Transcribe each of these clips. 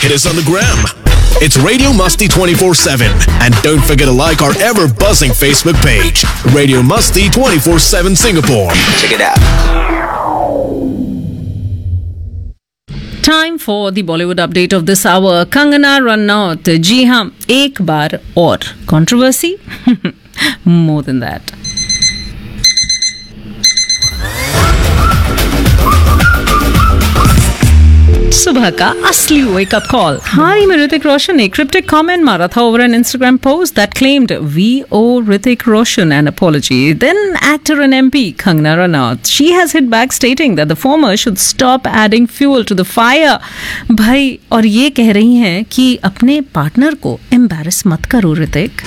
Hit us on the gram. It's Radio Musty 24/7. And don't forget to like our ever-buzzing Facebook page, Radio Musty 24/7 Singapore. Check it out. Time for the Bollywood update of this hour. Kangana Ranaut. जी हाँ, एक बार और controversy? More than that. सुबह का असली wake up call. हाल ही में ऋतिक रोशन ने cryptic comment मारा था over an Instagram post that claimed V O Hrithik Roshan N apology. Then actor and MP Kangana Ranaut, she has hit back stating that the former should stop adding fuel to the fire. भाई, और ये कह रही हैं कि अपने पार्टनर को एम्बैरस मत करो ऋतिक।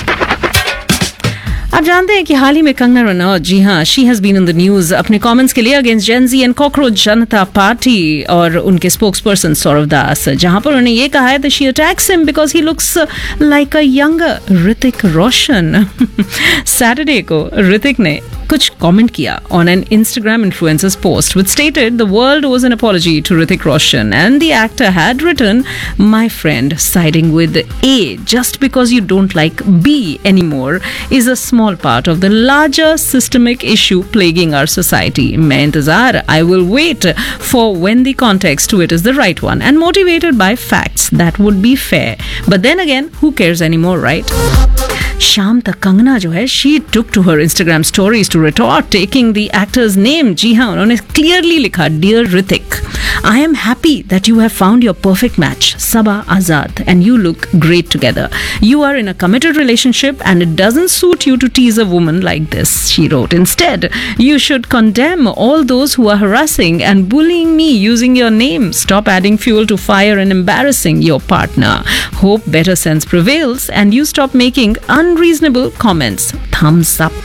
आप जानते हैं कि हाल ही में कंगना रनौत, जी हाँ, she has been in the news अपने कमेंट्स के लिए against gen ji and cockroach Janata party और उनके स्पोक्सपर्सन सौरव दास, जहां पर उन्होंने ये कहा है that she attacks him because he looks like a younger Hrithik Roshan. Saturday को ऋतिक ने कुछ कमेंट किया on an Instagram influencers post which stated the world owes an apology to Hrithik Roshan and the actor had written, my friend, siding with A just because you don't like B anymore is a small part of the larger systemic issue plaguing our society. मैं इंतजार, I will wait for when the context to it is the right one and motivated by facts that would be fair. But then again, who cares anymore, right? शाम तक कंगना जो है she took to her Instagram stories to retort taking the actors name. जी हाँ, उन्होंने clearly लिखा, dear Hrithik, I am happy that you have found your perfect match Saba Azad and you look great together. You are in a committed relationship and it doesn't suit you to tease a woman like this, she wrote. Instead, you should condemn all those who are harassing and bullying me using your name. Stop adding fuel to fire and embarrassing your partner. Hope better sense prevails and you stop making unreasonable comments. Thumbs up.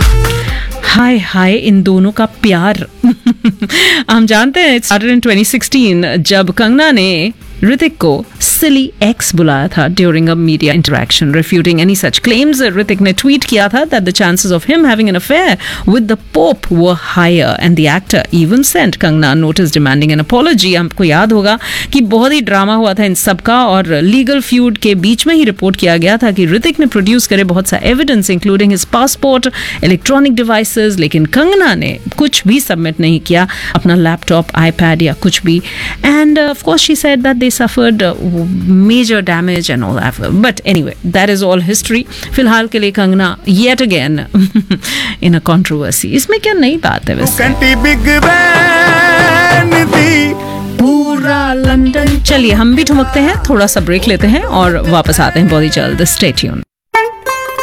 हाय हाय इन दोनों का प्यार। हम जानते हैं, it started in 2016 जब कंगना ने ऋतिक को सिली x बुलाया था during a media interaction. रिफ्यूटिंग any such claims, Hrithik ने ट्वीट किया था that the chances of him having an affair with the pope were higher and the actor even Saint Kangana notice demanding N apology. हमको याद होगा कि बहुत ही ड्रामा हुआ था इन सबका और लीगल फ्यूड के बीच में ही रिपोर्ट किया गया था कि ऋतिक ने प्रोड्यूस करे बहुत सा evidence including his passport, electronic devices, लेकिन कंगना ने कुछ भी सबमिट नहीं किया, अपना लैपटॉप, आईपैड या कुछ भी। End of course she said that suffered major damage and all that, but anyway, that is all history. फिलहाल के लिए Kangana yet again in a controversy. इसमें क्या नई बात है वैसे? पूरा लंदन। चलिए हम भी ठुमकते हैं, थोड़ा सा ब्रेक लेते हैं और वापस आते हैं बहुत ही जल्द। Stay tuned.